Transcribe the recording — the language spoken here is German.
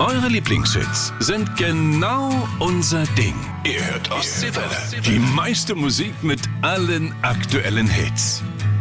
Eure Lieblingshits sind genau unser Ding. Ihr hört Ostseewelle. Die meiste Musik mit allen aktuellen Hits.